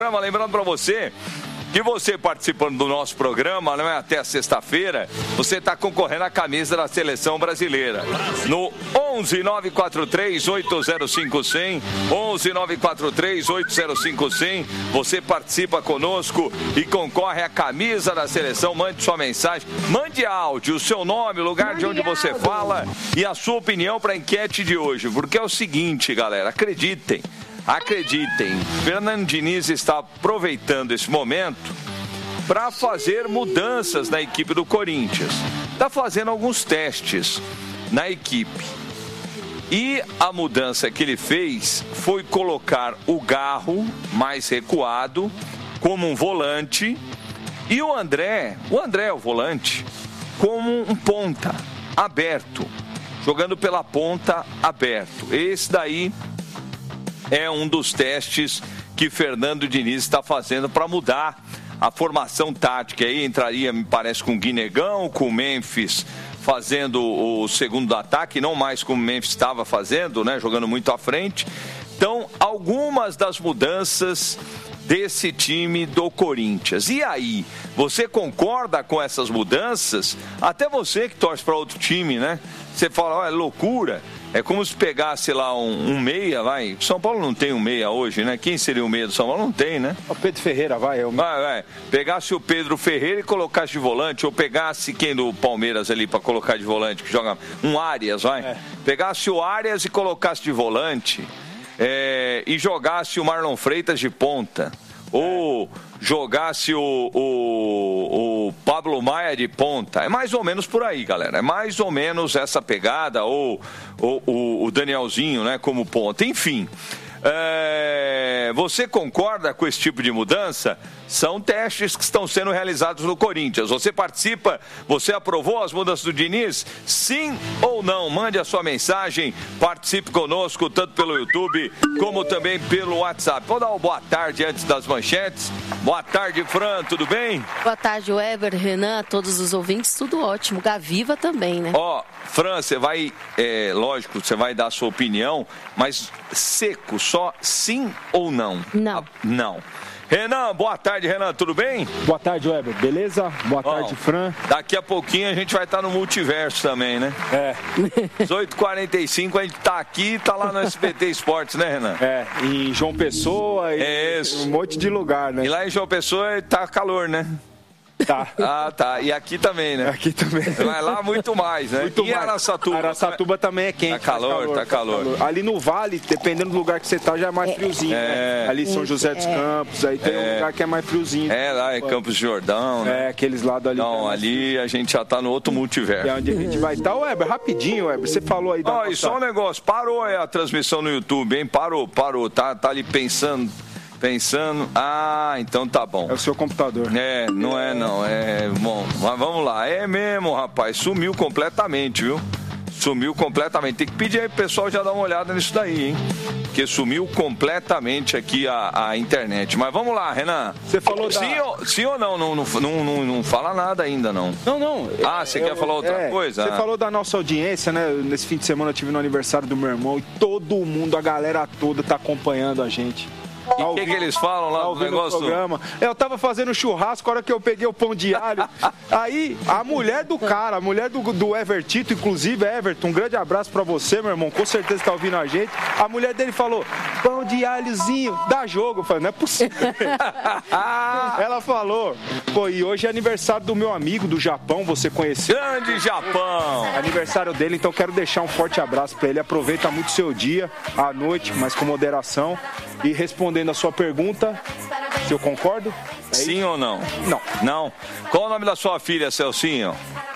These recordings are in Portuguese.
Lembrando para você que você participando do nosso programa, não é, até sexta-feira, você está concorrendo à camisa da Seleção Brasileira. No 11 943 805 100, 11 943 805 100, você participa conosco e concorre à camisa da Seleção. Mande sua mensagem, mande áudio, o seu nome, o lugar de onde você fala e a sua opinião para a enquete de hoje. Porque é o seguinte, galera, acreditem, Fernando Diniz está aproveitando esse momento para fazer mudanças na equipe do Corinthians. Está fazendo alguns testes na equipe. E a mudança que ele fez foi colocar o Garro mais recuado como um volante e o André, o volante, como um ponta aberto, jogando pela ponta aberto. Esse daí é um dos testes que Fernando Diniz está fazendo para mudar a formação tática. Aí entraria, me parece, com o Guinegão, com o Memphis fazendo o segundo ataque, não mais como o Memphis estava fazendo, né, jogando muito à frente. Então, algumas das mudanças desse time do Corinthians. E aí, você concorda com essas mudanças? Até você que torce para outro time, né? Você fala, olha, loucura. É como se pegasse lá um meia, vai. São Paulo não tem um meia hoje, né? Quem seria o meia do São Paulo? Não tem, né? O Pedro Ferreira, vai. Vai. Pegasse o Pedro Ferreira e colocasse de volante, ou pegasse quem do Palmeiras ali para colocar de volante, que joga um Arias, vai. Pegasse o Arias e colocasse de volante, e jogasse o Marlon Freitas de ponta. Ou jogasse o Pablo Maia de ponta. É mais ou menos por aí, galera. É mais ou menos essa pegada. Ou o Danielzinho, né, como ponta. Enfim, você concorda com esse tipo de mudança? São testes que estão sendo realizados no Corinthians. Você participa? Você aprovou as mudanças do Diniz? Sim ou não? Mande a sua mensagem. Participe conosco, tanto pelo YouTube como também pelo WhatsApp. Vou dar uma boa tarde antes das manchetes. Boa tarde, Fran, tudo bem? Boa tarde, Weber, Renan, todos os ouvintes, tudo ótimo. Gaviva também, né? Fran, você vai, lógico, você vai dar a sua opinião, mas seco, só sim ou não? Não. Não. Renan, boa tarde, Renan, tudo bem? Boa tarde, Weber, beleza? Boa tarde, Fran. Daqui a pouquinho a gente vai estar no multiverso também, né? 18h45 a gente tá aqui e tá lá no SBT Esportes, né, Renan? Em João Pessoa e um monte de lugar, né? E lá em João Pessoa tá calor, né? Tá. Tá. E aqui também, né? Aqui também. Mas lá muito mais, né? Muito e mais. Araçatuba? Araçatuba também é quente. Tá calor. Ali no Vale, dependendo do lugar que você tá, já é mais friozinho, né? Ali São José dos Campos, aí tem um lugar que é mais friozinho. Lá é Campos de Jordão, né? Aqueles lados ali. Não, ali a gente já tá no outro multiverso. É onde a gente vai estar. Weber, rapidinho, Weber, você falou aí da E só um negócio, parou a transmissão no YouTube, hein? Parou. Tá ali pensando, então tá bom. É o seu computador. Não é não, bom, mas vamos lá, é mesmo, rapaz, sumiu completamente, viu? Sumiu completamente, tem que pedir aí pro pessoal já dar uma olhada nisso daí, hein? Porque sumiu completamente aqui a internet, mas vamos lá, Renan. Você falou Sim ou não? Não fala nada ainda, não. Não. Você quer falar outra coisa? Você falou da nossa audiência, né? Nesse fim de semana eu tive no aniversário do meu irmão e todo mundo, a galera toda tá acompanhando a gente. E o que eles falam lá no negócio? Programa. Eu tava fazendo churrasco, a hora que eu peguei o pão de alho. Aí, a mulher do cara, a mulher do Evertito, inclusive, Everton, um grande abraço pra você, meu irmão, com certeza tá ouvindo a gente. A mulher dele falou, pão de alhozinho, dá jogo. Eu falei, não é possível. Ela falou, e hoje é aniversário do meu amigo do Japão, você conheceu? Grande Japão! Aniversário dele, então quero deixar um forte abraço pra ele. Aproveita muito seu dia, à noite, mas com moderação. E respondendo a sua pergunta, se eu concordo? Sim ou não? Não. Qual o nome da sua filha, Celcinho?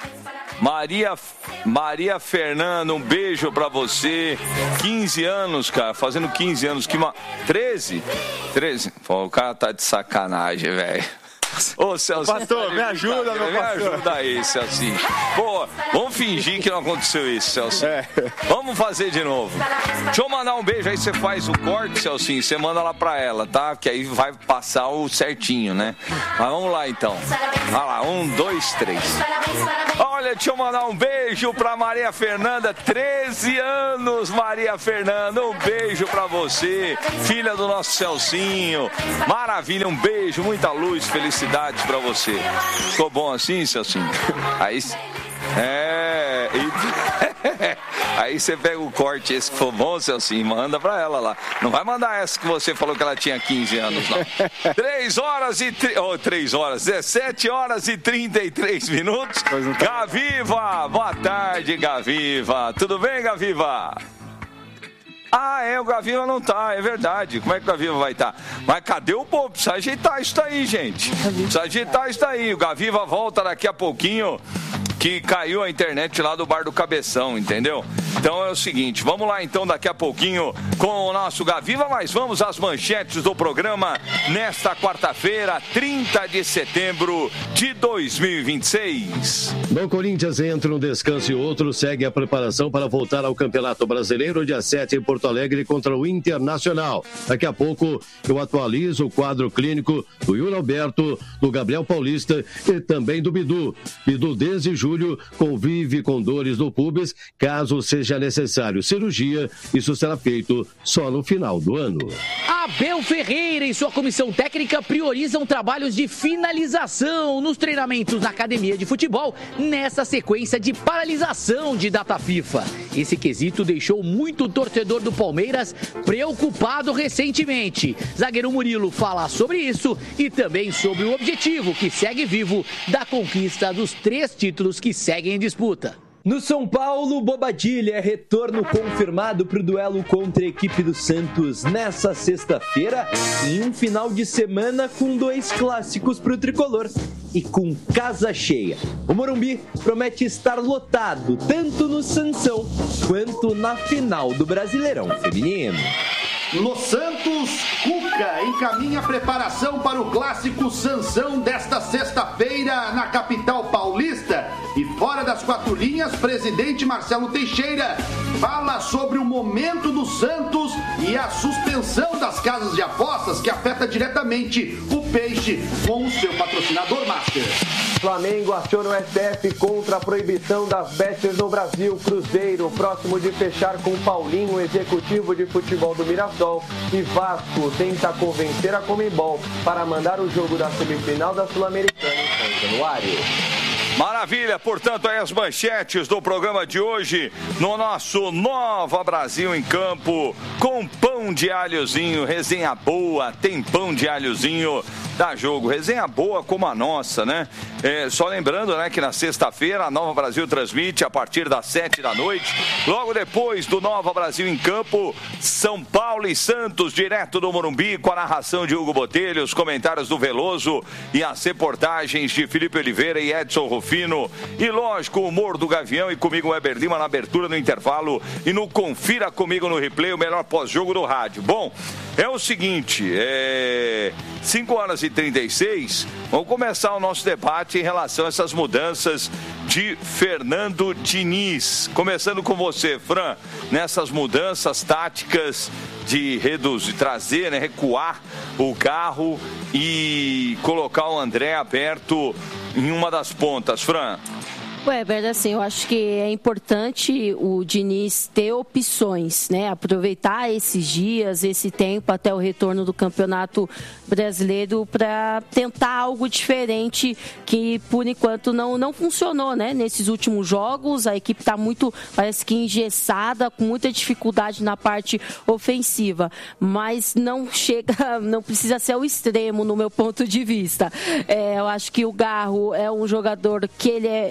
Maria Fernanda, um beijo pra você. 15 anos, cara, fazendo 15 anos. 13? O cara tá de sacanagem, velho. Ô, Celcinho. Pastor, me ajuda, meu pastor. Me ajuda aí, Celcinho. Pô, vamos fingir que não aconteceu isso, Celcinho. Vamos fazer de novo. Deixa eu mandar um beijo, aí você faz o corte, Celcinho, você manda lá pra ela, tá? Que aí vai passar o certinho, né? Mas vamos lá, então. Vai lá, 1, 2, 3. Olha, deixa eu mandar um beijo pra Maria Fernanda, 13 anos, Maria Fernanda, um beijo pra você, filha do nosso Celcinho. Maravilha, um beijo, muita luz, felicidades pra você. Ficou bom assim, Celcinho? Aí... Aí você pega o corte, esse que for bom, Celcinho, manda pra ela lá. Não vai mandar essa que você falou que ela tinha 15 anos, não. 17 horas e 33 minutos. Gaviva, boa tarde, Gaviva. Tudo bem, Gaviva? O Gaviva não tá, é verdade. Como é que o Gaviva vai estar? Mas cadê o povo? Precisa ajeitar isso aí, gente. Precisa ajeitar isso aí. O Gaviva volta daqui a pouquinho, que caiu a internet lá do Bar do Cabeção, entendeu? Então é o seguinte, vamos lá então daqui a pouquinho com o nosso Gaviva, mas vamos às manchetes do programa nesta quarta-feira, 30 de setembro de 2026. No Corinthians entra um descanso e outro segue a preparação para voltar ao Campeonato Brasileiro dia 7 em Porto Alegre contra o Internacional. Daqui a pouco eu atualizo o quadro clínico do Yuri Alberto, do Gabriel Paulista e também do Bidu. Bidu desde julho convive com dores no pubis, caso seja necessário cirurgia, isso será feito só no final do ano. Abel Ferreira e sua comissão técnica priorizam trabalhos de finalização nos treinamentos na academia de futebol nessa sequência de paralisação de data FIFA. Esse quesito deixou muito torcedor do Palmeiras preocupado recentemente. Zagueiro Murilo fala sobre isso e também sobre o objetivo que segue vivo da conquista dos 3 títulos que seguem em disputa. No São Paulo, Bobadilha é retorno confirmado para o duelo contra a equipe do Santos nessa sexta-feira, em um final de semana com 2 clássicos para o tricolor e com casa cheia. O Morumbi promete estar lotado tanto no Sansão quanto na final do Brasileirão Feminino. No Santos, Cuca encaminha a preparação para o clássico Sansão desta sexta-feira na capital paulista. E fora das 4 linhas, presidente Marcelo Teixeira fala sobre o momento do Santos e a suspensão das casas de apostas que afeta diretamente o Peixe com o seu patrocinador master. Flamengo aciona o STF contra a proibição das bets no Brasil. Cruzeiro, próximo de fechar com Paulinho, executivo de futebol do Mirassol. E Vasco tenta convencer a Conmebol para mandar o jogo da semifinal da Sul-Americana em São Januário. Maravilha, portanto, aí as manchetes do programa de hoje no nosso Nova Brasil em Campo, com pão de alhozinho, resenha boa, tem pão de alhozinho, dá jogo, resenha boa como a nossa, né? Só lembrando, né, que na sexta-feira a Nova Brasil transmite a partir das 7 da noite, logo depois do Nova Brasil em Campo, São Paulo e Santos, direto do Morumbi, com a narração de Hugo Botelho, os comentários do Veloso e as reportagens de Felipe Oliveira e Edson Rufino, e lógico, o humor do Gavião e comigo o Eber Lima na abertura, no intervalo e no Confira Comigo no Replay, o melhor pós-jogo do rádio. Bom, é o seguinte, 5h36, vamos começar o nosso debate em relação a essas mudanças de Fernando Diniz. Começando com você, Fran, nessas mudanças táticas de reduzir, trazer, né, recuar o carro e colocar o André aberto em uma das pontas, Fran. Weber, assim, eu acho que é importante o Diniz ter opções, né? Aproveitar esses dias, esse tempo até o retorno do Campeonato Brasileiro para tentar algo diferente que, por enquanto, não funcionou, né? Nesses últimos jogos, a equipe está muito, parece que engessada, com muita dificuldade na parte ofensiva, mas não precisa ser o extremo, no meu ponto de vista. Eu acho que o Garro é um jogador que ele é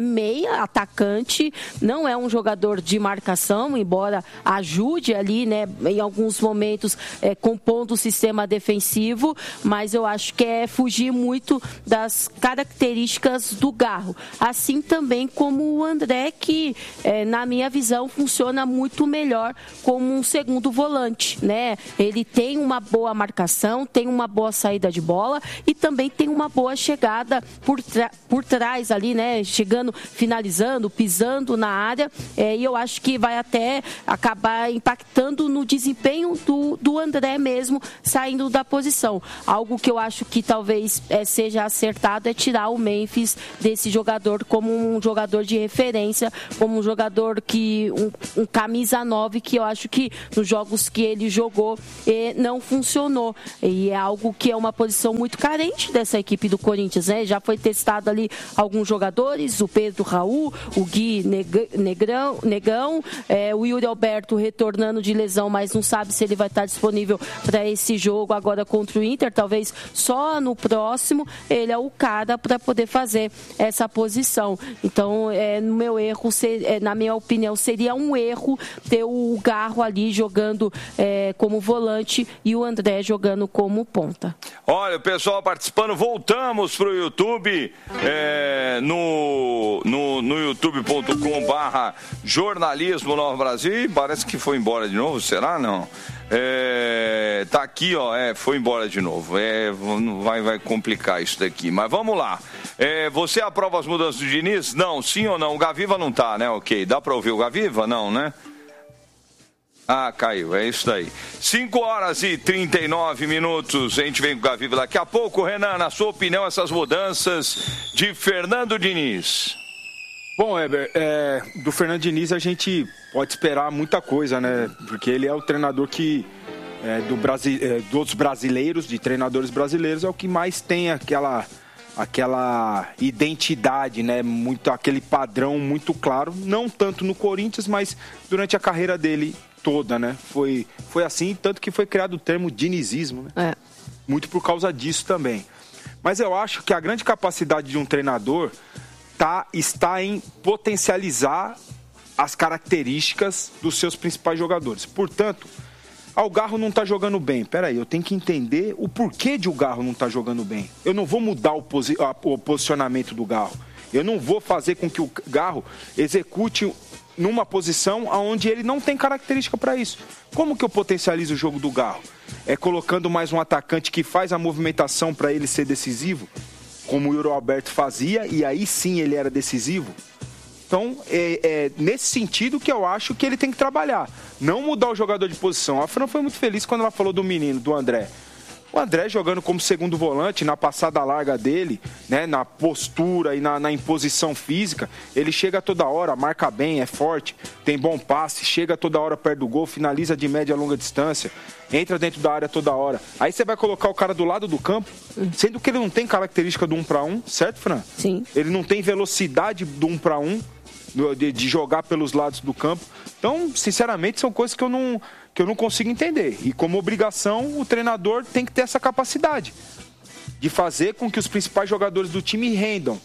meia, atacante, não é um jogador de marcação, embora ajude ali, né, em alguns momentos, compondo o sistema defensivo, mas eu acho que é fugir muito das características do Garro. Assim também como o André, que na minha visão funciona muito melhor como um segundo volante, né? Ele tem uma boa marcação, tem uma boa saída de bola e também tem uma boa chegada por trás ali, né? Chegando, finalizando, pisando na área, e eu acho que vai até acabar impactando no desempenho do André mesmo, saindo da posição. Algo que eu acho que talvez seja acertado é tirar o Memphis desse jogador como um jogador de referência, como um jogador que um camisa 9, que eu acho que nos jogos que ele jogou não funcionou, e é algo que é uma posição muito carente dessa equipe do Corinthians, né? Já foi testado ali alguns jogadores, o Pedro Raul, o Gui Negão, o Yuri Alberto retornando de lesão, mas não sabe se ele vai estar disponível para esse jogo agora contra o Inter, talvez só no próximo. Ele é o cara para poder fazer essa posição. Então, no meu erro, na minha opinião, seria um erro ter o Garro ali jogando como volante e o André jogando como ponta. Olha, o pessoal participando, voltamos para o YouTube, no youtube.com/jornalismo Nova Brasil. Parece que foi embora de novo, será? Não. Tá aqui, ó, foi embora de novo. Vai complicar isso daqui, mas vamos lá. Você aprova as mudanças do Diniz? Não, sim ou não? O Gaviva não tá, né? Ok, dá para ouvir o Gaviva? Não, né? Ah, caiu, é isso daí. 5h39. A gente vem com o Gaviva daqui a pouco. Renan, na sua opinião, essas mudanças de Fernando Diniz? Bom, Heber, do Fernando Diniz a gente pode esperar muita coisa, né? Porque ele é o treinador que, dos brasileiros, de treinadores brasileiros, é o que mais tem aquela identidade, né? Muito, aquele padrão muito claro, não tanto no Corinthians, mas durante a carreira dele toda, né? Foi assim, tanto que foi criado o termo dinizismo, né? Muito por causa disso também. Mas eu acho que a grande capacidade de um treinador está em potencializar as características dos seus principais jogadores. Portanto, o Garro não está jogando bem. Peraí, eu tenho que entender o porquê de o Garro não estar jogando bem. Eu não vou mudar o posicionamento do Garro. Eu não vou fazer com que o Garro execute numa posição onde ele não tem característica para isso. Como que eu potencializo o jogo do Garro? Colocando mais um atacante que faz a movimentação para ele ser decisivo, como o Yuri Alberto fazia, e aí sim ele era decisivo. Então, nesse sentido que eu acho que ele tem que trabalhar. Não mudar o jogador de posição. A Fran foi muito feliz quando ela falou do menino, do André. O André jogando como segundo volante, na passada larga dele, né, na postura e na imposição física, ele chega toda hora, marca bem, é forte, tem bom passe, chega toda hora perto do gol, finaliza de média a longa distância, entra dentro da área toda hora. Aí você vai colocar o cara do lado do campo, sendo que ele não tem característica do 1 para 1, certo, Fran? Sim. Ele não tem velocidade do 1 para 1, de jogar pelos lados do campo. Então, sinceramente, são coisas que eu não consigo entender. E como obrigação, o treinador tem que ter essa capacidade de fazer com que os principais jogadores do time rendam.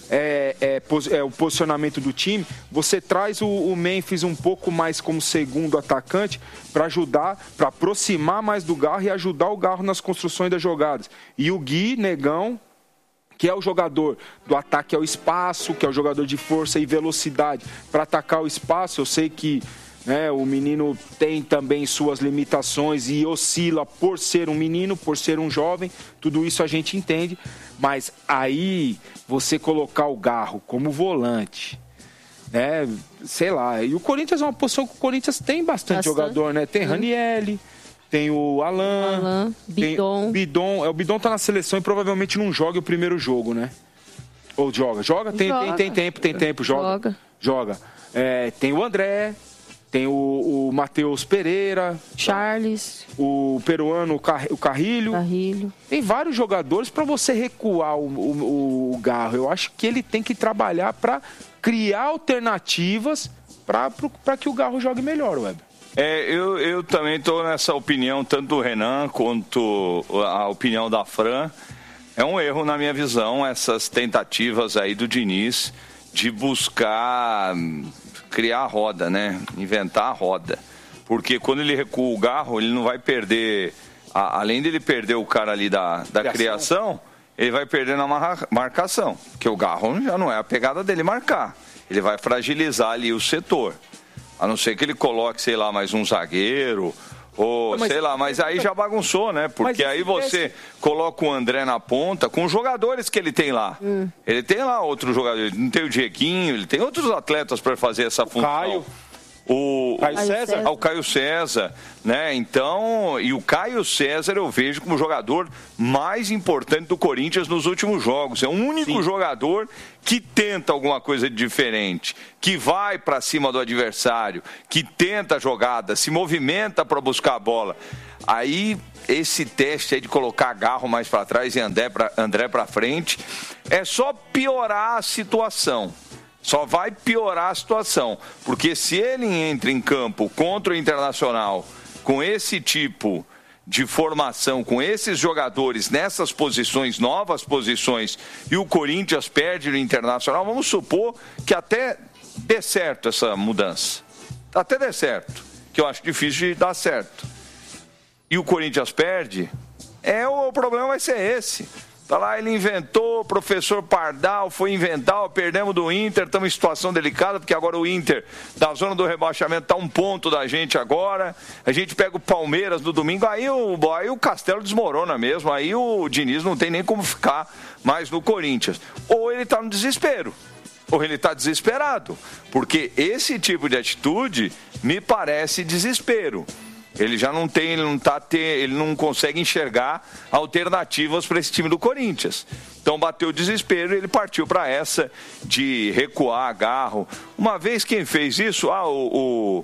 O posicionamento do time. Você traz o Memphis um pouco mais como segundo atacante para ajudar, para aproximar mais do Garro e ajudar o Garro nas construções das jogadas. E o Gui Negão, que é o jogador do ataque ao espaço, que é o jogador de força e velocidade para atacar o espaço. Eu sei que, né, o menino tem também suas limitações e oscila por ser um menino, por ser um jovem, tudo isso a gente entende, mas aí você colocar o Garro como volante, né, sei lá, e o Corinthians é uma posição que o Corinthians tem bastante jogador, né, tem Ranieri, tem o Alan, Bidon. O Bidon tá na seleção e provavelmente não joga o primeiro jogo, né? Ou joga? Tem tempo, joga. Tem o André, tem o Matheus Pereira, Charles, o peruano, o Carrilho. Tem vários jogadores para você recuar o Garro. Eu acho que ele tem que trabalhar para criar alternativas para que o Garro jogue melhor, Weber. Eu também estou nessa opinião, tanto do Renan quanto a opinião da Fran. É um erro, na minha visão, essas tentativas aí do Diniz de buscar criar a roda, né? Inventar a roda. Porque quando ele recua o Garro, ele não vai perder, além dele perder o cara ali da criação, ele vai perder na marcação. Porque o Garro já não é a pegada dele marcar. Ele vai fragilizar ali o setor. A não ser que ele coloque, sei lá, mais um zagueiro... Ou, sei lá, mas aí já bagunçou, né? Porque aí você coloca o André na ponta com os jogadores que ele tem lá. Ele tem lá outros jogadores, não tem o Dieguinho, ele tem outros atletas para fazer essa função. O Caio César, né? Então, e o Caio César eu vejo como o jogador mais importante do Corinthians nos últimos jogos. É o único jogador que tenta alguma coisa de diferente, que vai para cima do adversário, que tenta a jogada, se movimenta para buscar a bola. Aí, esse teste aí de colocar Garro mais para trás e André para frente, é só piorar a situação. Só vai piorar a situação, porque se ele entra em campo contra o Internacional com esse tipo de formação, com esses jogadores nessas posições, novas posições, e o Corinthians perde no Internacional, vamos supor que até dê certo essa mudança. Até dê certo, que eu acho difícil de dar certo. E o Corinthians perde, o problema vai ser esse. Tá lá, ele inventou, o professor Pardal foi inventar, perdemos do Inter, estamos em situação delicada, porque agora o Inter, da zona do rebaixamento, está 1 ponto da gente agora, a gente pega o Palmeiras no domingo, aí o Castelo desmorona mesmo, aí o Diniz não tem nem como ficar mais no Corinthians. Ou ele está no desespero, ou ele está desesperado, porque esse tipo de atitude me parece desespero. Ele já não tem, ele não consegue enxergar alternativas para esse time do Corinthians. Então bateu o desespero e ele partiu para essa de recuar Garro. Uma vez quem fez isso, o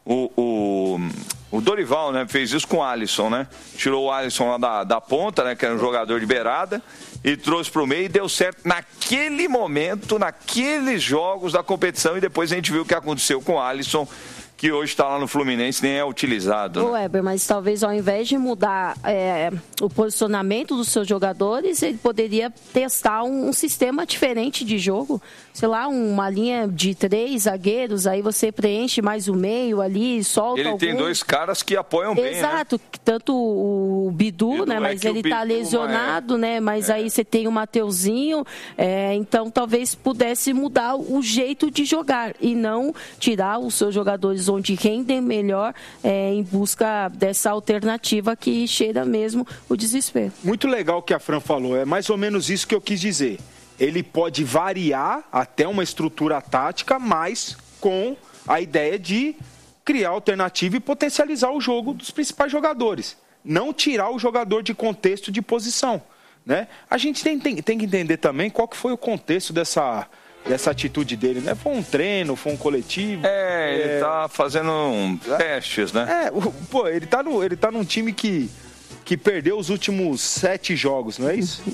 Dorival, né, fez isso com o Alisson, né? Tirou o Alisson lá da ponta, né, que era um jogador de beirada, e trouxe para o meio e deu certo naquele momento, naqueles jogos da competição, e depois a gente viu o que aconteceu com o Alisson, que hoje está lá no Fluminense, nem é utilizado. Né? Weber, mas talvez ao invés de mudar o posicionamento dos seus jogadores, ele poderia testar um sistema diferente de jogo. Sei lá, uma linha de 3 zagueiros, aí você preenche mais o meio ali, solta Ele tem 2 caras que apoiam bem, Exato, né? Tanto o Bidu, né? Mas ele está lesionado, né? Mas aí você tem o Mateuzinho, então talvez pudesse mudar o jeito de jogar e não tirar os seus jogadores onde rendem melhor em busca dessa alternativa que cheira mesmo o desespero. Muito legal o que a Fran falou, é mais ou menos isso que eu quis dizer. Ele pode variar até uma estrutura tática, mas com a ideia de criar alternativa e potencializar o jogo dos principais jogadores. Não tirar o jogador de contexto de posição, né? A gente tem que entender também qual que foi o contexto dessa atitude dele, né? Foi um treino, foi um coletivo. Ele tá fazendo testes, né? Ele tá num time que perdeu os últimos 7 jogos, não é isso?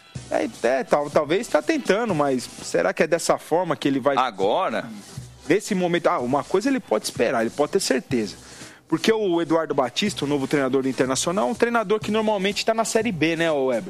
Talvez está tentando, mas será que é dessa forma que ele vai... Agora? Nesse momento, uma coisa ele pode esperar, ele pode ter certeza. Porque o Eduardo Batista, o novo treinador do Internacional, é um treinador que normalmente está na Série B, né, Weber?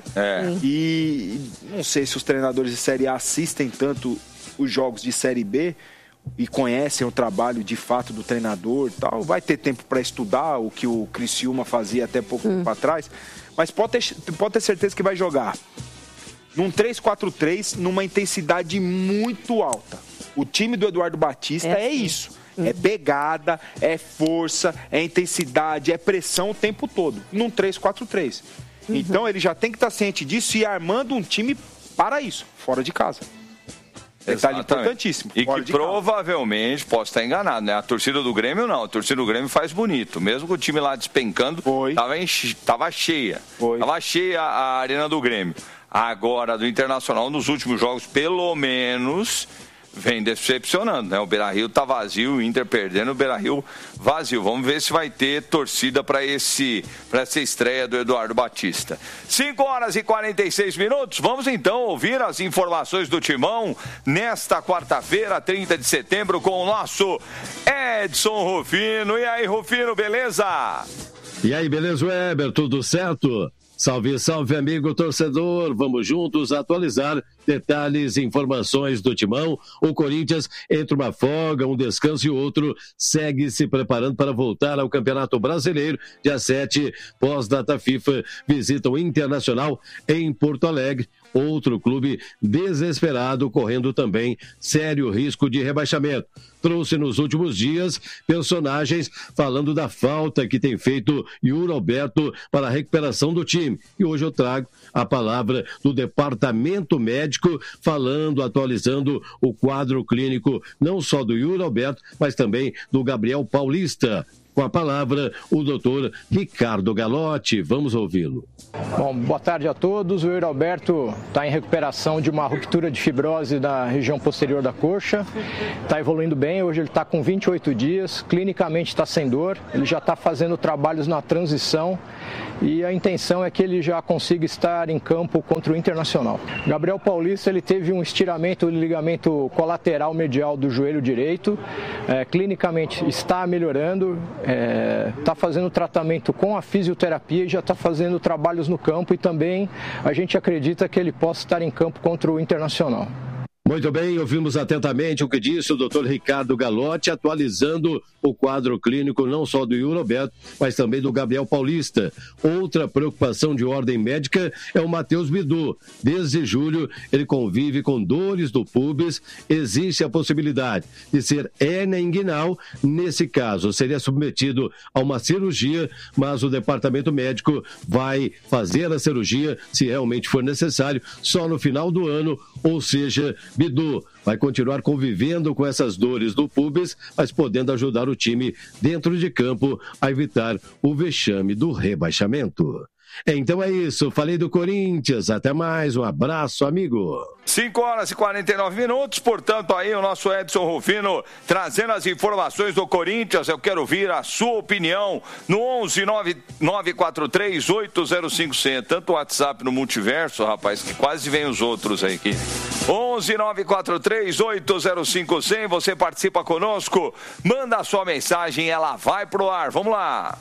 E não sei se os treinadores de Série A assistem tanto os jogos de Série B e conhecem o trabalho de fato do treinador e tal. Vai ter tempo para estudar o que o Criciúma fazia até pouco tempo atrás, mas pode ter certeza que vai jogar num 3-4-3, numa intensidade muito alta. O time do Eduardo Batista é isso. É pegada, é força, é intensidade, é pressão o tempo todo. Num 3-4-3. Então ele já tem que estar ciente disso e armando um time para isso, fora de casa. Detalhe importantíssimo. E que provavelmente, posso estar enganado, né? A torcida do Grêmio não. A torcida do Grêmio faz bonito. Mesmo com o time lá despencando, tava cheia. Tava cheia a arena do Grêmio. Agora, do Internacional, nos últimos jogos, pelo menos, vem decepcionando, né? O Beira-Rio tá vazio, o Inter perdendo, o Beira-Rio vazio. Vamos ver se vai ter torcida para essa estreia do Eduardo Batista. 5h46. Vamos então ouvir as informações do Timão nesta quarta-feira, 30 de setembro, com o nosso Edson Rufino. E aí, Rufino, beleza? E aí, beleza, Weber? Tudo certo? Salve, salve, amigo torcedor. Vamos juntos atualizar detalhes e informações do Timão. O Corinthians, entre uma folga, um descanso e outro, segue se preparando para voltar ao Campeonato Brasileiro. Dia 7, pós-data FIFA, visita o Internacional em Porto Alegre. Outro clube desesperado, correndo também sério risco de rebaixamento. Trouxe nos últimos dias personagens falando da falta que tem feito Yuri Alberto para a recuperação do time. E hoje eu trago a palavra do departamento médico falando, atualizando o quadro clínico não só do Yuri Alberto, mas também do Gabriel Paulista. Com a palavra, o doutor Ricardo Galotti. Vamos ouvi-lo. Bom, boa tarde a todos. O Yuri Alberto está em recuperação de uma ruptura de fibrose na região posterior da coxa. Está evoluindo bem. Hoje ele está com 28 dias. Clinicamente está sem dor. Ele já está fazendo trabalhos na transição. E a intenção é que ele já consiga estar em campo contra o Internacional. Gabriel Paulista, ele teve um estiramento do ligamento colateral medial do joelho direito. Clinicamente está melhorando. Está fazendo tratamento com a fisioterapia e já está fazendo trabalhos no campo, e também a gente acredita que ele possa estar em campo contra o Internacional. Muito bem, ouvimos atentamente o que disse o doutor Ricardo Galotti, atualizando o quadro clínico não só do Yuri Alberto, mas também do Gabriel Paulista. Outra preocupação de ordem médica é o Matheus Bidu. Desde julho, ele convive com dores do púbis. Existe a possibilidade de ser hérnia inguinal. Nesse caso, seria submetido a uma cirurgia, mas o departamento médico vai fazer a cirurgia, se realmente for necessário, só no final do ano, ou seja, Bidu vai continuar convivendo com essas dores do púbis, mas podendo ajudar o time dentro de campo a evitar o vexame do rebaixamento. Então é isso, falei do Corinthians, até mais, um abraço, amigo. 5h49, portanto aí o nosso Edson Rufino trazendo as informações do Corinthians. Eu quero ouvir a sua opinião no 11-943-805100, tanto o WhatsApp no multiverso, rapaz, que quase vem os outros aí aqui. 11-943-805100, você participa conosco, manda a sua mensagem, ela vai pro ar, vamos lá.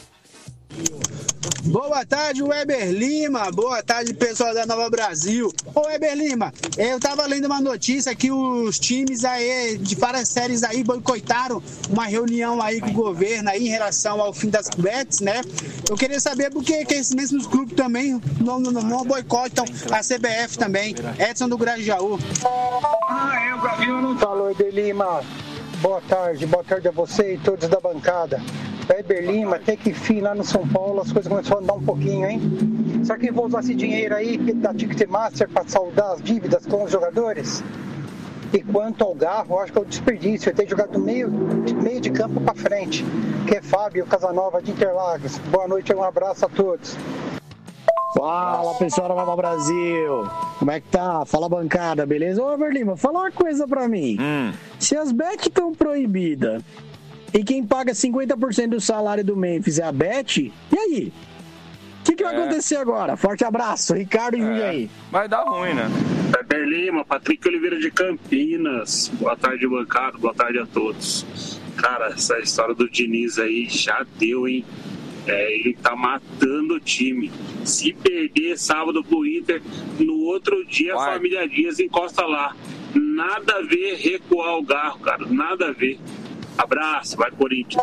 Boa tarde, Weber Lima. Boa tarde, pessoal da Nova Brasil. Ô, Weber Lima, eu tava lendo uma notícia que os times aí de várias séries aí boicotaram uma reunião aí com o governo aí em relação ao fim das bets, né? Eu queria saber por que esses mesmos clubes também não boicotam a CBF também. Edson do Grajaú. O Gabriel não falou, Weber Lima. Boa tarde a você e todos da bancada. Weber Lima, até que enfim, lá no São Paulo as coisas começaram a andar um pouquinho, hein? Será que vou usar esse dinheiro aí da Ticketmaster para saldar as dívidas com os jogadores? E quanto ao Garro, eu acho que é um desperdício, ter jogado do meio de campo para frente, que é Fábio Casanova de Interlagos. Boa noite e um abraço a todos. Fala, pessoal da Nova Brasil. Como é que tá? Fala, bancada, beleza? Ô, Weber Lima, fala uma coisa pra mim. Se as bets estão proibidas e quem paga 50% do salário do Memphis é a Bet, e aí? O que vai acontecer agora? Forte abraço, Ricardo e Jundiaí. Vai dar ruim, né? Weber Lima, Patrick Oliveira de Campinas. Boa tarde, bancada. Boa tarde a todos. Cara, essa história do Diniz aí já deu, hein? Ele tá matando o time. Se perder sábado pro Inter, no outro dia a família Dias encosta lá. Nada a ver recuar o Garro, cara. Nada a ver. Abraço, vai Corinthians.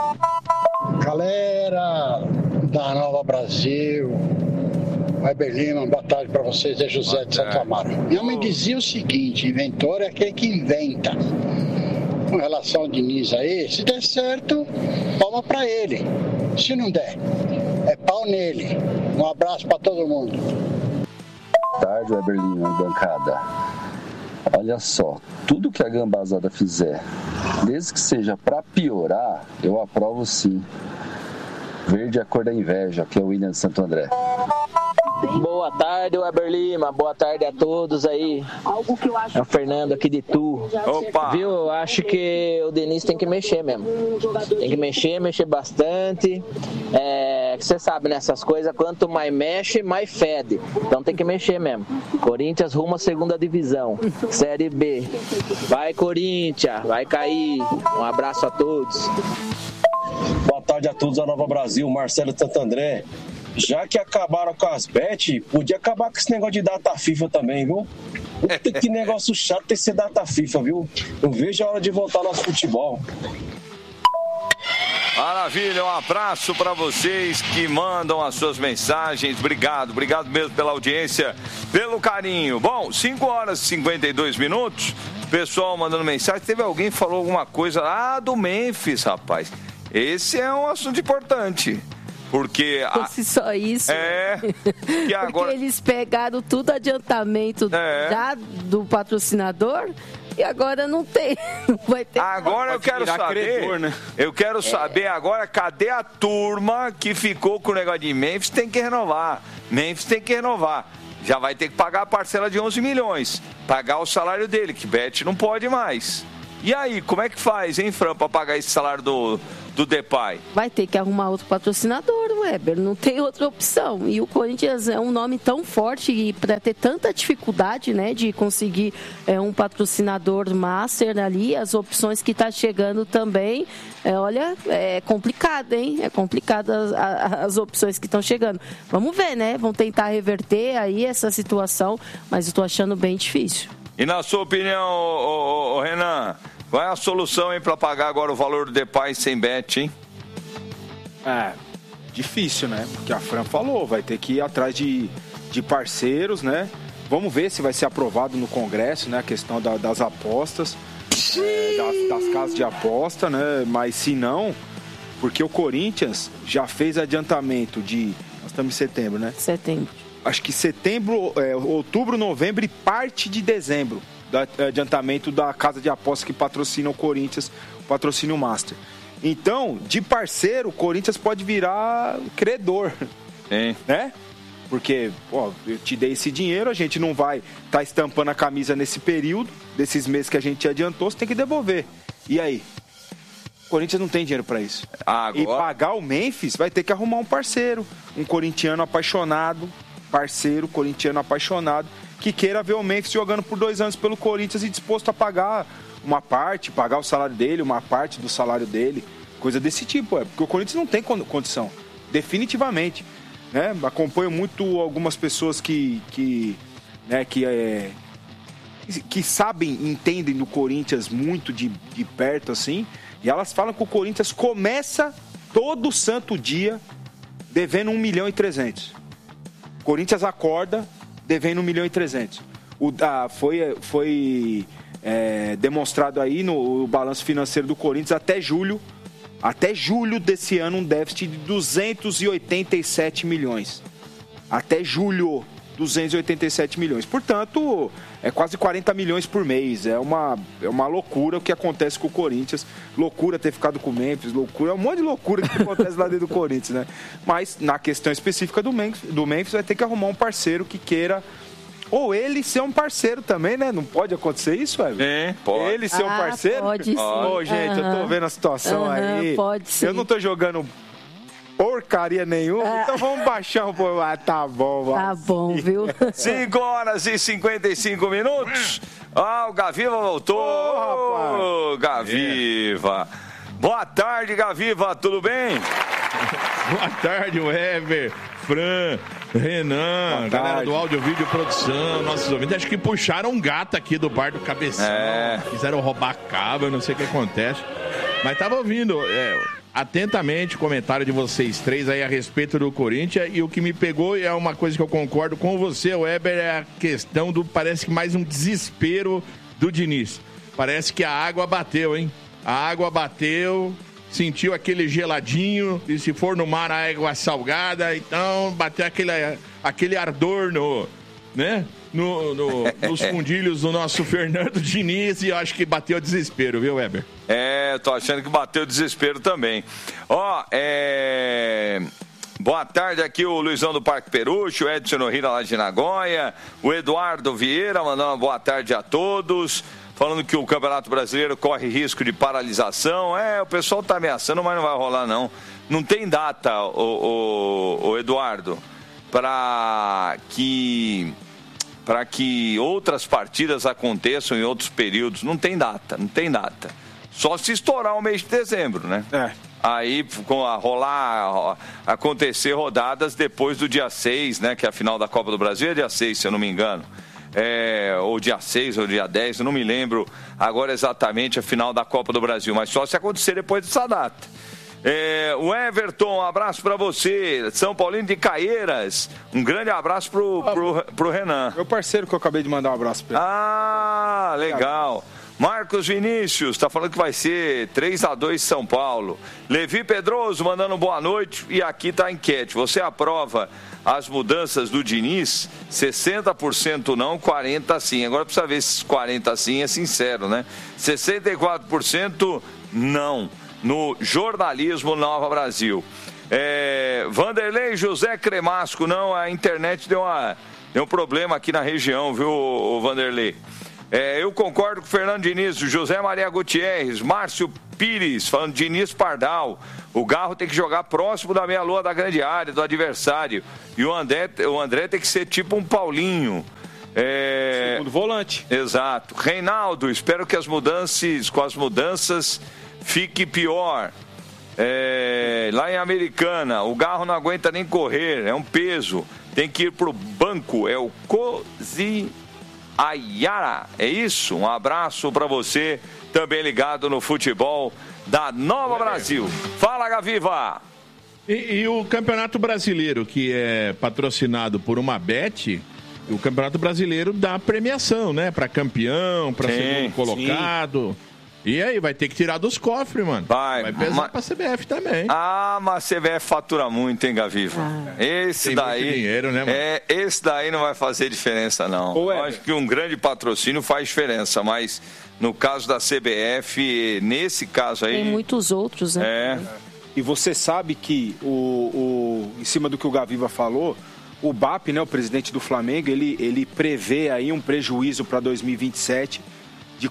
Galera da Nova Brasil, Weber Lima, boa tarde para vocês, é José de Santo Amaro. Minha mãe dizia o seguinte: inventor é aquele que inventa. Com relação ao Diniz aí, se der certo, palma para ele. Se não der, é pau nele. Um abraço para todo mundo. Boa tarde, Weber Lima, bancada. Olha só, tudo que a gambazada fizer, desde que seja para piorar, eu aprovo sim. Verde é a cor da inveja, que é o William de Santo André. Boa tarde, Weber Lima. Boa tarde a todos aí. É o Fernando aqui de Tu. Opa! Viu? Eu acho que o Diniz tem que mexer mesmo. Tem que mexer bastante. Você sabe, nessas coisas, quanto mais mexe, mais fede. Então tem que mexer mesmo. Corinthians rumo à segunda divisão. Série B. Vai, Corinthians. Vai cair. Um abraço a todos. Boa tarde a todos da Nova Brasil. Marcelo de Santo André. Já que acabaram com as bet, podia acabar com esse negócio de data FIFA também, viu? Puta, que negócio chato esse data FIFA, viu? Eu vejo a hora de voltar ao nosso futebol. Maravilha, um abraço para vocês que mandam as suas mensagens. Obrigado mesmo pela audiência, pelo carinho. Bom, 5 horas e 52 minutos. Pessoal mandando mensagem. Teve alguém que falou alguma coisa do Memphis, rapaz. Esse é um assunto importante. Porque fosse só isso. E agora... Porque eles pegaram tudo adiantamento já do patrocinador. E agora não tem, não vai ter. Agora eu quero saber, credor, né? Eu quero saber agora, cadê a turma que ficou com o negócio de Memphis? Tem que renovar. Memphis tem que renovar. Já vai ter que pagar a parcela de 11 milhões. Pagar o salário dele, que Bet não pode mais. E aí, como é que faz, hein, Fran, para pagar esse salário do Depay? Vai ter que arrumar outro patrocinador, Weber, não tem outra opção. E o Corinthians é um nome tão forte e para ter tanta dificuldade, né, de conseguir um patrocinador master ali, as opções que está chegando também, é complicado, hein? É complicado as opções que estão chegando. Vamos ver, né? Vão tentar reverter aí essa situação, mas eu estou achando bem difícil. E na sua opinião, Renan, qual é a solução aí para pagar agora o valor do Depay sem Bet, hein? Difícil, né? Porque a Fran falou, vai ter que ir atrás de parceiros, né? Vamos ver se vai ser aprovado no Congresso, né? A questão das apostas, das casas de aposta, né? Mas se não, porque o Corinthians já fez adiantamento nós estamos em setembro, né? Setembro. Acho que setembro, outubro, novembro e parte de dezembro, do adiantamento da casa de apostas que patrocina o Corinthians, o patrocínio Master. Então, de parceiro, o Corinthians pode virar credor, né? Porque, eu te dei esse dinheiro, a gente não vai estar estampando a camisa nesse período, desses meses que a gente te adiantou, você tem que devolver. E aí? O Corinthians não tem dinheiro para isso. Agora... E pagar o Memphis vai ter que arrumar um parceiro, um corintiano apaixonado, que queira ver o Memphis jogando por 2 anos pelo Corinthians e disposto a pagar uma parte, pagar o salário dele, uma parte do salário dele, coisa desse tipo, porque o Corinthians não tem condição, definitivamente, né? Acompanho muito algumas pessoas que sabem, entendem do Corinthians muito de perto, assim, e elas falam que o Corinthians começa todo santo dia devendo 1,3 milhão. O Corinthians acorda devendo 1,3 milhão. Foi demonstrado aí no balanço financeiro do Corinthians até julho desse ano, um déficit de 287 milhões. Até julho, 287 milhões. Portanto, é quase 40 milhões por mês. É uma loucura o que acontece com o Corinthians. Loucura ter ficado com o Memphis, loucura, é um monte de loucura que acontece lá dentro do Corinthians, né? Mas na questão específica do Memphis vai ter que arrumar um parceiro que queira, ou ele ser um parceiro também, né? Não pode acontecer isso, Ever? Pode. Ele ser um parceiro? Pode sim. Gente, eu tô vendo a situação aí. Pode sim. Eu não tô jogando porcaria nenhuma, então vamos baixar um pouco. Tá bom, Tá bom, viu? 5 horas e 55 minutos. O Gaviva voltou. Gaviva. Boa tarde, Gaviva, tudo bem? Boa tarde, Weber, Fran, Renan, galera do Áudio, Vídeo Produção, nossos ouvintes. Acho que puxaram um gato aqui do bar do Cabeção. Quiseram roubar cabo, eu não sei o que acontece. Mas tava ouvindo atentamente o comentário de vocês três aí a respeito do Corinthians, e o que me pegou, e é uma coisa que eu concordo com você, Weber, é a questão parece que mais um desespero do Diniz. Parece que a água bateu, hein? A água bateu, sentiu aquele geladinho, e se for no mar a água salgada, então bateu aquele ardor nos fundilhos do nosso Fernando Diniz, e eu acho que bateu desespero, viu, Weber? Tô achando que bateu desespero também. Boa tarde, aqui o Luizão do Parque Peruche, o Edson Norrira lá de Nagoya, o Eduardo Vieira mandando uma boa tarde a todos, falando que o Campeonato Brasileiro corre risco de paralisação. O pessoal tá ameaçando, mas não vai rolar não. Não tem data, o Eduardo, para que outras partidas aconteçam em outros períodos. Não tem data. Só se estourar o mês de dezembro, né? aí acontecer rodadas depois do dia 6, né? Que é a final da Copa do Brasil, é dia 6, se eu não me engano. Ou dia 6 ou dia 10, eu não me lembro agora exatamente a final da Copa do Brasil, mas só se acontecer depois dessa data. O Everton, um abraço para você, São Paulino de Caieiras, um grande abraço pro Renan. Meu parceiro que eu acabei de mandar um abraço para ele. Ah, legal. Marcos Vinícius, tá falando que vai ser 3-2 São Paulo. Levi Pedroso mandando boa noite e aqui tá a enquete. Você aprova as mudanças do Diniz? 60% não, 40% sim. Agora precisa ver se 40% sim é sincero, né? 64% não. No Jornalismo Nova Brasil. Vanderlei José Cremasco, não, a internet deu um problema aqui na região, viu, Vanderlei? Eu concordo com o Fernando Diniz, o José Maria Gutierrez, Márcio Pires, falando Diniz Pardal. O Garro tem que jogar próximo da meia-lua da grande área, do adversário. E o André tem que ser tipo um Paulinho. Segundo volante. Exato. Reinaldo, espero que com as mudanças fique pior. Lá em Americana, o Garro não aguenta nem correr, é um peso. Tem que ir pro banco, é o Ayara, é isso? Um abraço para você, também ligado no futebol da Nova Brasil. Fala, Gaviva! E o Campeonato Brasileiro, que é patrocinado por uma Bet, o Campeonato Brasileiro dá premiação, né? Para campeão, para segundo colocado. Sim. E aí, vai ter que tirar dos cofres, mano. Vai pesar pra CBF também. Mas a CBF fatura muito, hein, Gaviva? Esse tem daí. Muito dinheiro, né, mano? Esse daí não vai fazer diferença, não. Eu acho que um grande patrocínio faz diferença, mas no caso da CBF, nesse caso aí. Tem muitos outros, né? E você sabe que, em cima do que o Gaviva falou, o BAP, né, o presidente do Flamengo, ele prevê aí um prejuízo para 2027. De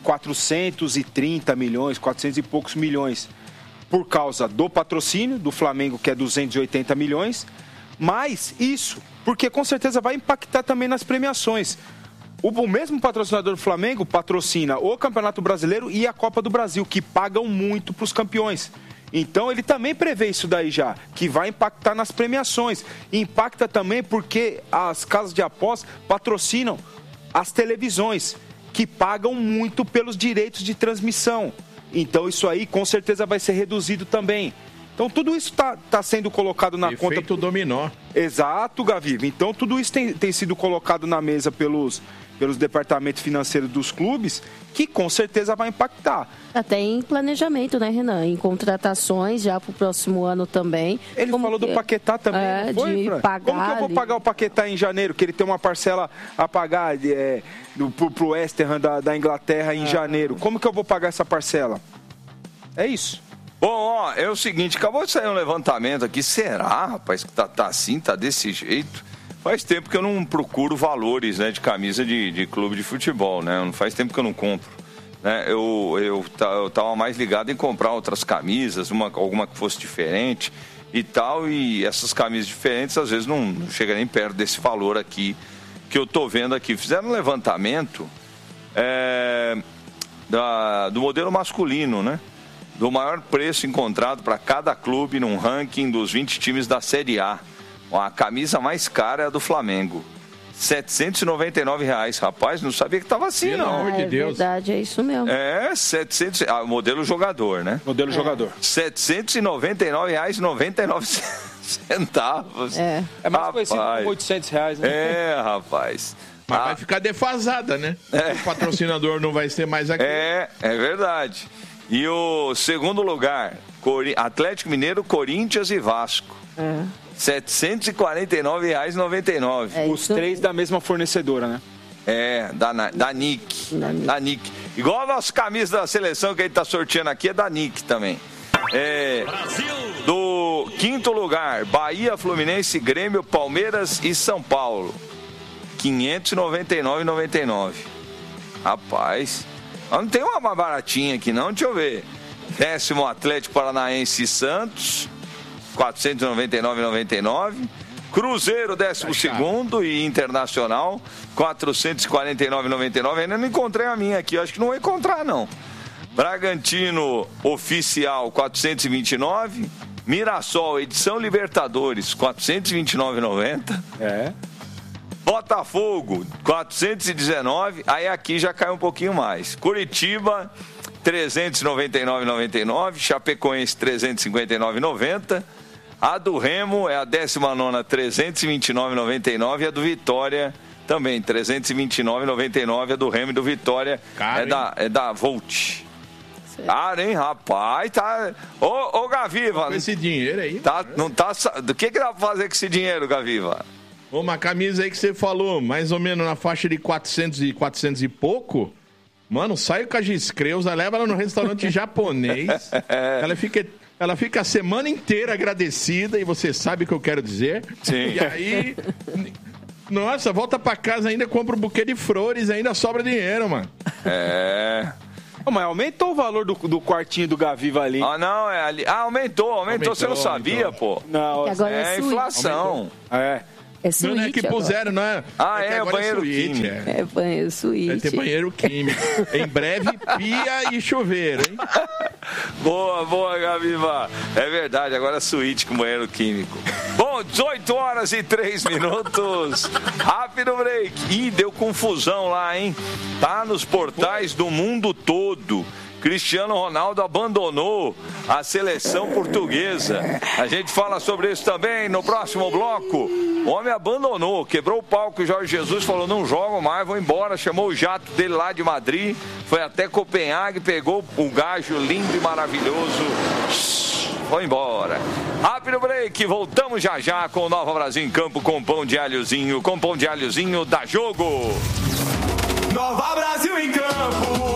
430 milhões, 400 e poucos milhões, por causa do patrocínio do Flamengo, que é 280 milhões, mais isso, porque com certeza vai impactar também nas premiações. O mesmo patrocinador do Flamengo patrocina o Campeonato Brasileiro e a Copa do Brasil, que pagam muito para os campeões. Então ele também prevê isso daí já, que vai impactar nas premiações. E impacta também porque as casas de apostas patrocinam as televisões, que pagam muito pelos direitos de transmissão. Então isso aí com certeza vai ser reduzido também. Então tudo isso está sendo colocado na conta. Efeito dominó. Exato, Gaviva. Então tudo isso tem sido colocado na mesa pelos departamentos financeiros dos clubes, que com certeza vai impactar. Até em planejamento, né, Renan? Em contratações já para o próximo ano também. Ele falou do Paquetá também, não foi? De pagar, como que eu vou pagar o Paquetá em janeiro, que ele tem uma parcela a pagar pro West Ham da Inglaterra em janeiro? Como que eu vou pagar essa parcela? É isso. Bom, é o seguinte, acabou de sair um levantamento aqui. Será, rapaz, que tá assim, tá desse jeito? Faz tempo que eu não procuro valores, né, de camisa de clube de futebol, né? Não faz tempo que eu não compro. Né? Eu tava mais ligado em comprar outras camisas, alguma que fosse diferente e tal. E essas camisas diferentes, às vezes, não chega nem perto desse valor aqui que eu tô vendo aqui. Fizeram um levantamento do modelo masculino, né? Do maior preço encontrado para cada clube num ranking dos 20 times da Série A. A camisa mais cara é a do Flamengo. R$799, rapaz, não sabia que tava assim, não. Pelo amor de Deus. É verdade, é isso mesmo. 700, modelo jogador, né? Modelo jogador. R$799,99. É mais conhecido como R$800, né? Rapaz. Mas vai ficar defasada, né? O patrocinador não vai ser mais aqui. É verdade. E o segundo lugar, Atlético Mineiro, Corinthians e Vasco. R$749,99. Os três da mesma fornecedora, né? Da Nick. Da Nick. Igual a nossa camisa da seleção que a gente tá sorteando aqui, é da Nick também. Do quinto lugar, Bahia, Fluminense, Grêmio, Palmeiras e São Paulo. R$599,99. Rapaz, não tem uma mais baratinha aqui não, deixa eu ver. Décimo, Atlético Paranaense e Santos, R$499,99. Cruzeiro, 12º, e Internacional, R$449,99. Ainda não encontrei a minha aqui, acho que não vou encontrar, não. Bragantino Oficial 429, Mirassol Edição Libertadores 429,90. Botafogo 419, aí aqui já cai um pouquinho mais. Curitiba 399,99, Chapecoense 359,90. A do Remo é a 19ª 329,99 e a do Vitória também 329,99. A do Remo e do Vitória é da Volt. Cara, hein, rapaz, tá... Ô, Gaviva... Com esse dinheiro aí... Não tá... Do que dá pra fazer com esse dinheiro, Gaviva? Uma camisa aí que você falou, mais ou menos na faixa de 400 e pouco... Mano, sai com a Giscreusa, leva ela no restaurante japonês. Ela fica a semana inteira agradecida, e você sabe o que eu quero dizer. Sim. E aí... Nossa, volta pra casa ainda, compra um buquê de flores, ainda sobra dinheiro, mano. Mas aumentou o valor do quartinho do Gaviva ali. Ah, não, é ali. Ah, aumentou, você não sabia, pô? Não, agora é inflação. É suíte, não é que puseram, não é? O banheiro químico. Banheiro suíte. Vai ter banheiro químico. Em breve, pia e chuveiro, hein? Boa, Gaviva. É verdade, agora é suíte com banheiro químico. Bom, 18h03. Rápido break. Ih, deu confusão lá, hein? Tá nos portais do mundo todo. Cristiano Ronaldo abandonou a seleção portuguesa. A gente fala sobre isso também no próximo bloco. O homem abandonou, quebrou o palco. O Jorge Jesus falou, não jogo mais, vou embora. Chamou o jato dele lá de Madrid, foi até Copenhague, pegou o gajo lindo e maravilhoso. Foi embora. Rápido break, voltamos já com o Nova Brasil em Campo com pão de alhozinho. Com pão de alhozinho, dá jogo. Nova Brasil em Campo.